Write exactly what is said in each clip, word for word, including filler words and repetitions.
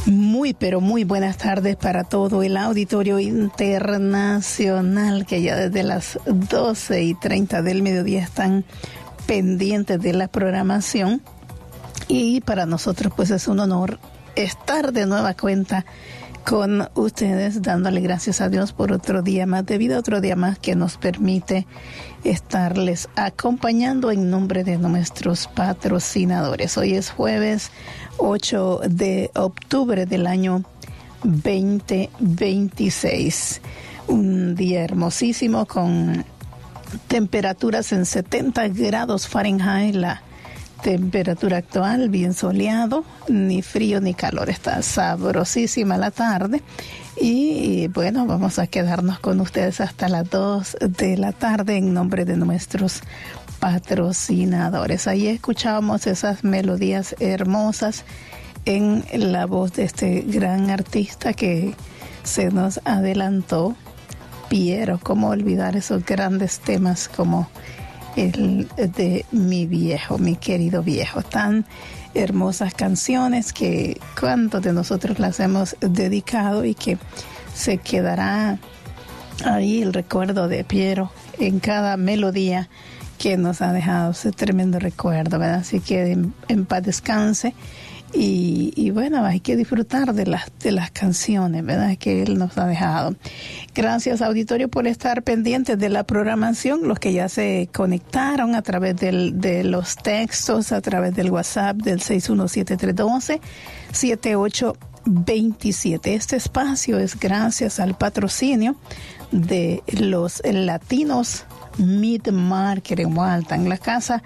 Muy, pero muy buenas tardes para todo el auditorio internacional que ya desde las doce y treinta del mediodía están pendientes de la programación. Y para nosotros pues es un honor estar de nueva cuenta con ustedes, dándole gracias a Dios por otro día más de vida, otro día más que nos permite estarles acompañando en nombre de nuestros patrocinadores. Hoy es jueves ocho de octubre del año veinte veintiséis, un día hermosísimo con temperaturas en setenta grados Fahrenheit, la temperatura actual, bien soleado, ni frío ni calor, está sabrosísima la tarde. Y bueno, vamos a quedarnos con ustedes hasta las dos de la tarde en nombre de nuestros patrocinadores. Ahí escuchábamos esas melodías hermosas en la voz de este gran artista que se nos adelantó, Piero. Cómo olvidar esos grandes temas como el de mi viejo, mi querido viejo. Tan hermosas canciones que cuántos de nosotros las hemos dedicado y que se quedará ahí el recuerdo de Piero en cada melodía que nos ha dejado ese tremendo recuerdo, ¿verdad? Así que en, en paz descanse. Y, y bueno, hay que disfrutar de las, de las canciones, ¿verdad?, que él nos ha dejado. Gracias, auditorio, por estar pendientes de la programación, los que ya se conectaron a través del, de los textos, a través del WhatsApp del seis uno siete tres uno dos siete ocho dos siete. Este espacio es gracias al patrocinio de los latinos Meat Market en Waltham, la casa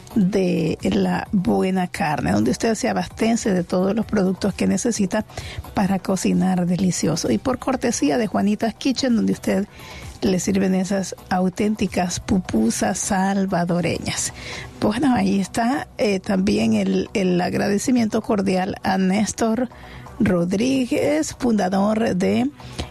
de la buena carne, donde usted se abastece de todos los productos que necesita para cocinar delicioso. Y por cortesía de Juanita's Kitchen, donde usted le sirven esas auténticas pupusas salvadoreñas. Bueno, ahí está eh, también el, el agradecimiento cordial a Néstor Rodríguez, fundador de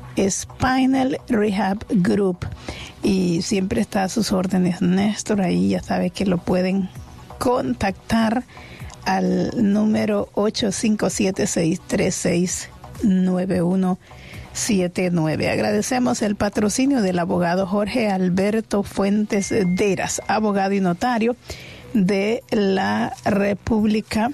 Spinal Rehab Group. Y siempre está a sus órdenes, Néstor. Ahí ya sabe que lo pueden contactar al número ocho cinco siete, seis tres seis, nueve uno siete nueve. Agradecemos el patrocinio del abogado Jorge Alberto Fuentes Deras, abogado y notario de la República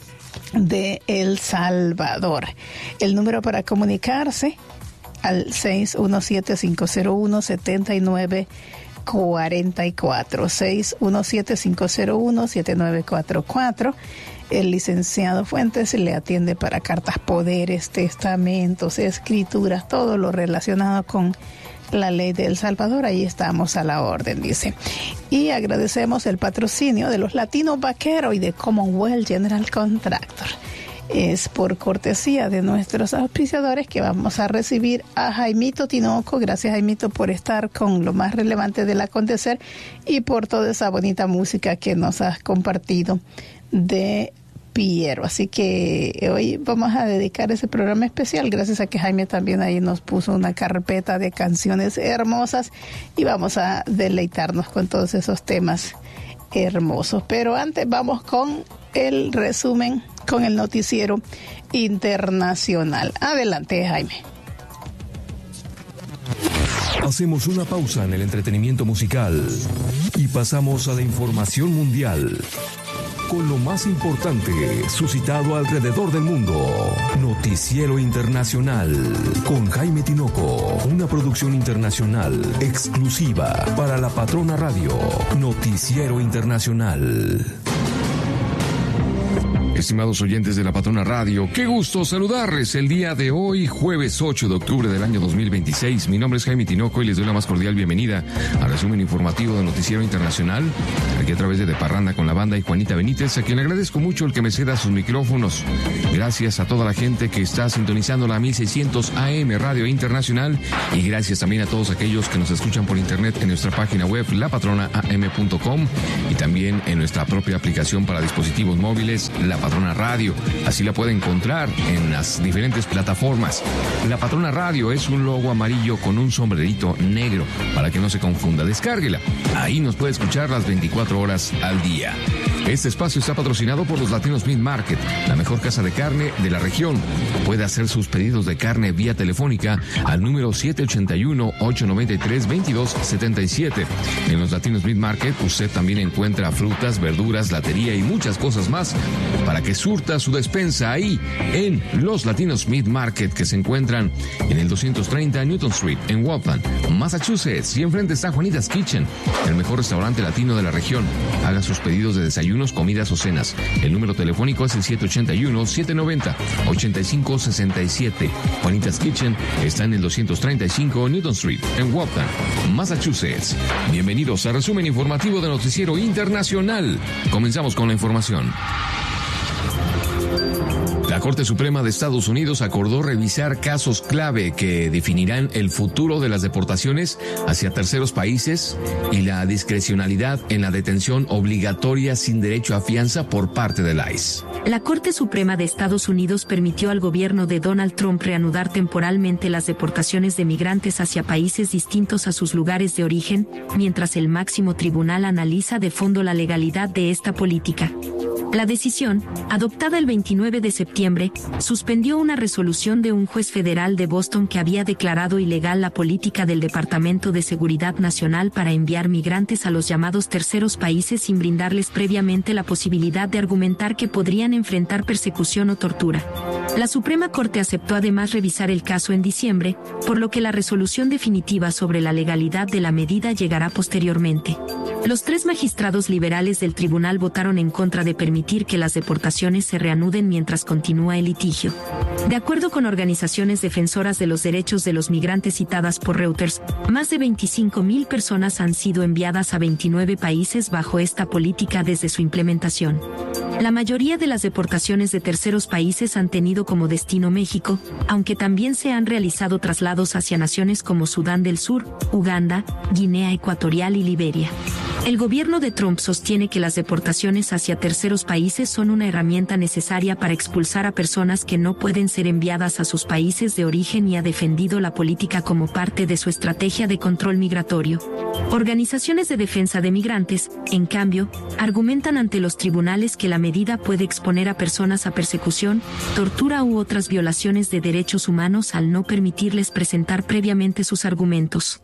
de El Salvador. El número para comunicarse al seis uno siete, cinco cero uno, siete nueve cuatro cuatro, seis uno siete, cinco cero uno, siete nueve cuatro cuatro. El licenciado Fuentes le atiende para cartas poderes, testamentos, escrituras, todo lo relacionado con la ley de El Salvador. Ahí estamos a la orden, dice. Y agradecemos el patrocinio de los Latinos Vaqueros y de Commonwealth General Contractor. Es por cortesía de nuestros auspiciadores que vamos a recibir a Jaimito Tinoco. Gracias, Jaimito, por estar con lo más relevante del acontecer y por toda esa bonita música que nos has compartido de Piero. Así que hoy vamos a dedicar ese programa especial gracias a que Jaime también ahí nos puso una carpeta de canciones hermosas y vamos a deleitarnos con todos esos temas hermosos. Pero antes vamos con el resumen, con el noticiero internacional. Adelante, Jaime. Hacemos una pausa en el entretenimiento musical y pasamos a la información mundial con lo más importante suscitado alrededor del mundo. Noticiero Internacional con Jaime Tinoco, una producción internacional exclusiva para La Patrona Radio. Noticiero Internacional. Estimados oyentes de La Patrona Radio, qué gusto saludarles el día de hoy, jueves ocho de octubre del año dos mil veintiséis. Mi nombre es Jaime Tinoco y les doy la más cordial bienvenida al resumen informativo de Noticiero Internacional, aquí a través de De Parranda con la Banda y Juanita Benítez, a quien le agradezco mucho el que me ceda sus micrófonos. Gracias a toda la gente que está sintonizando la mil seiscientos A M Radio Internacional y gracias también a todos aquellos que nos escuchan por internet en nuestra página web la patrona a m punto com y también en nuestra propia aplicación para dispositivos móviles, La Patrona Radio. Así la puede encontrar en las diferentes plataformas. La Patrona Radio es un logo amarillo con un sombrerito negro para que no se confunda. Descárguela. Ahí nos puede escuchar las veinticuatro horas al día. Este espacio está patrocinado por los Latinos Meat Market, la mejor casa de carne de la región. Puede hacer sus pedidos de carne vía telefónica al número siete ocho uno, ocho nueve tres, dos dos siete siete. En los Latinos Meat Market usted también encuentra frutas, verduras, latería y muchas cosas más para que surta su despensa ahí en los Latinos Meat Market, que se encuentran en el doscientos treinta Newton Street en Waltham, Massachusetts, y enfrente está Juanita's Kitchen, el mejor restaurante latino de la región. Haga sus pedidos de desayunos, comidas o cenas. El número telefónico es el siete ocho uno, siete nueve cero, ocho cinco seis siete. Juanita's Kitchen está en el doscientos treinta y cinco Newton Street en Waltham, Massachusetts. Bienvenidos al resumen informativo de Noticiero Internacional. Comenzamos con la información. La Corte Suprema de Estados Unidos acordó revisar casos clave que definirán el futuro de las deportaciones hacia terceros países y la discrecionalidad en la detención obligatoria sin derecho a fianza por parte del I C E. La Corte Suprema de Estados Unidos permitió al gobierno de Donald Trump reanudar temporalmente las deportaciones de migrantes hacia países distintos a sus lugares de origen, mientras el máximo tribunal analiza de fondo la legalidad de esta política. La decisión, adoptada el veintinueve de septiembre, suspendió una resolución de un juez federal de Boston que había declarado ilegal la política del Departamento de Seguridad Nacional para enviar migrantes a los llamados terceros países sin brindarles previamente la posibilidad de argumentar que podrían enfrentar persecución o tortura. La Suprema Corte aceptó además revisar el caso en diciembre, por lo que la resolución definitiva sobre la legalidad de la medida llegará posteriormente. Los tres magistrados liberales del tribunal votaron en contra de permitir que las deportaciones se reanuden mientras continúa el litigio. De acuerdo con organizaciones defensoras de los derechos de los migrantes citadas por Reuters, más de veinticinco mil personas han sido enviadas a veintinueve países bajo esta política desde su implementación. La mayoría de las deportaciones de terceros países han tenido como destino México, aunque también se han realizado traslados hacia naciones como Sudán del Sur, Uganda, Guinea Ecuatorial y Liberia. El gobierno de Trump sostiene que las deportaciones hacia terceros países son una herramienta necesaria para expulsar a personas que no pueden ser enviadas a sus países de origen y ha defendido la política como parte de su estrategia de control migratorio. Organizaciones de defensa de migrantes, en cambio, argumentan ante los tribunales que la medida puede exponer a personas a persecución, tortura u otras violaciones de derechos humanos al no permitirles presentar previamente sus argumentos.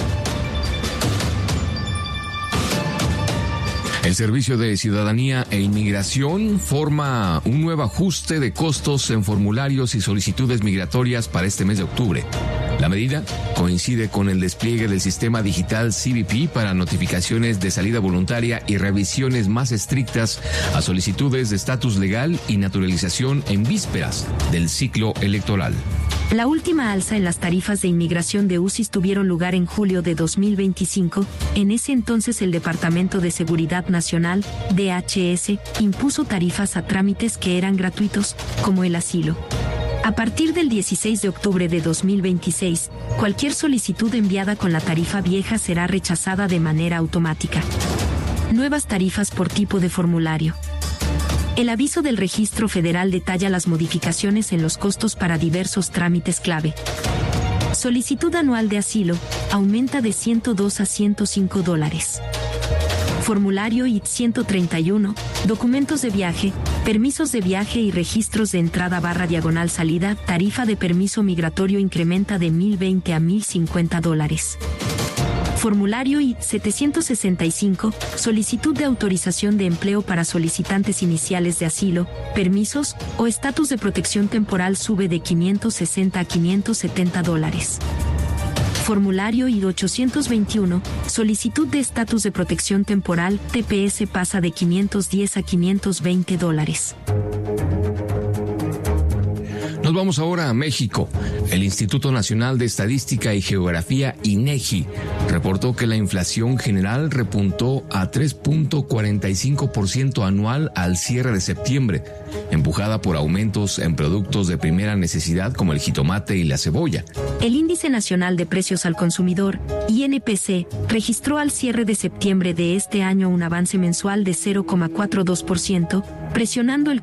El Servicio de Ciudadanía e Inmigración forma un nuevo ajuste de costos en formularios y solicitudes migratorias para este mes de octubre. La medida coincide con el despliegue del sistema digital C B P para notificaciones de salida voluntaria y revisiones más estrictas a solicitudes de estatus legal y naturalización en vísperas del ciclo electoral. La última alza en las tarifas de inmigración de U C I S tuvieron lugar en julio de dos mil veinticinco. En ese entonces el Departamento de Seguridad Nacional, D H S, impuso tarifas a trámites que eran gratuitos, como el asilo. A partir del dieciséis de octubre de dos mil veintiséis, cualquier solicitud enviada con la tarifa vieja será rechazada de manera automática. Nuevas tarifas por tipo de formulario. El aviso del Registro Federal detalla las modificaciones en los costos para diversos trámites clave. Solicitud anual de asilo aumenta de ciento dos a ciento cinco dólares. Formulario I T ciento treinta y uno, documentos de viaje, permisos de viaje y registros de entrada barra diagonal salida, tarifa de permiso migratorio incrementa de mil veinte a mil cincuenta dólares. Formulario I T setecientos sesenta y cinco, solicitud de autorización de empleo para solicitantes iniciales de asilo, permisos o estatus de protección temporal sube de quinientos sesenta a quinientos setenta dólares. Formulario I ochocientos veintiuno, solicitud de estatus de protección temporal, T P S pasa de quinientos diez a quinientos veinte dólares. Nos vamos ahora a México. El Instituto Nacional de Estadística y Geografía, INEGI, reportó que la inflación general repuntó a tres punto cuarenta y cinco por ciento anual al cierre de septiembre, empujada por aumentos en productos de primera necesidad como el jitomate y la cebolla. El Índice Nacional de Precios al Consumidor, I N P C, registró al cierre de septiembre de este año un avance mensual de cero coma cuarenta y dos por ciento, presionando el